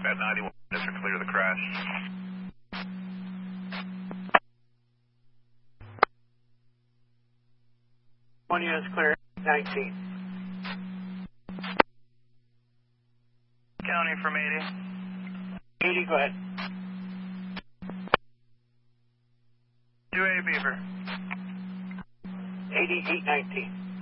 At 91, just to clear the crash. 1 units clear, 19. County from 80. 80, go ahead. 2A Beaver. 8819.